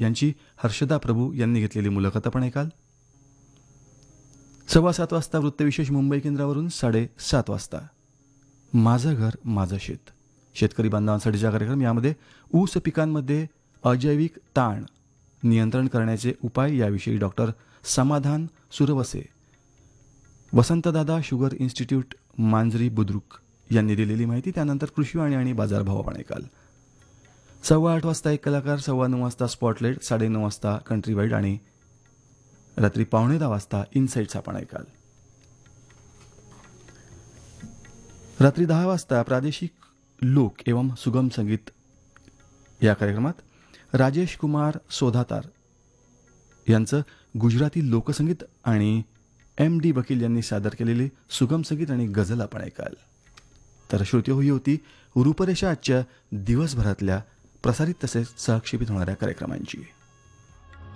यांची हर्षदा प्रभू यांनी घेतलेली मुलाखत आपण ऐकाल. 7:15 वाजता वृत्तविशेष मुंबई केंद्रावरून. 7:30 वाजता माझं घर माझं शेत शेतकरी बांधवांसाठीचा कार्यक्रम. यामध्ये ऊस पिकांमध्ये अजैविक ताण नियंत्रण करण्याचे उपाय याविषयी डॉक्टर समाधान सुरवसे, वसंतदादा शुगर इन्स्टिट्यूट मांजरी बुद्रुक यांनी दिलेली माहिती. त्यानंतर कृषी आणि बाजारभाव आपण ऐकाल. 8:15 वाजता एक कलाकार. 9:15 वाजता स्पॉटलाइट. 9:30 वाजता कंट्री वाईड आणि रात्री 9:15 वाजता इनसाइट्स आपण ऐकाल. रात्री 10 वाजता प्रादेशिक लोक एवं सुगम संगीत या कार्यक्रमात राजेश कुमार सोधातार यांचं गुजराती लोकसंगीत आणि MD वकील यांनी सादर केलेले सुगम संगीत आणि गझल आपण ऐकाल. तर श्रोते ही होती रूपरेषा आजच्या दिवसभरातल्या प्रसारित तसेच सहक्षेपित होणाऱ्या कार्यक्रमांची.